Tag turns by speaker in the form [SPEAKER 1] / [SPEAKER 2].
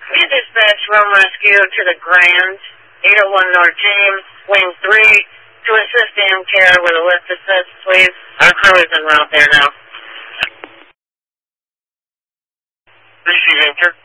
[SPEAKER 1] We dispatch room rescue to the Grand, 801 North James, Wing 3, to assist in care with a lift assist, please. Our crew is en route there now.
[SPEAKER 2] Receive, enter.